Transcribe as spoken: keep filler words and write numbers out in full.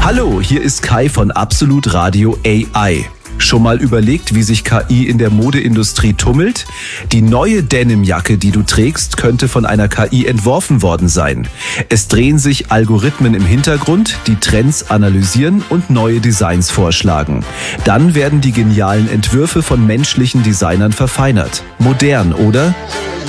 Hallo, hier ist Kai von Absolut Radio A I. Schon mal überlegt, wie sich K I in der Modeindustrie tummelt? Die neue Denimjacke, die du trägst, könnte von einer K I entworfen worden sein. Es drehen sich Algorithmen im Hintergrund, die Trends analysieren und neue Designs vorschlagen. Dann werden die genialen Entwürfe von menschlichen Designern verfeinert. Modern, oder?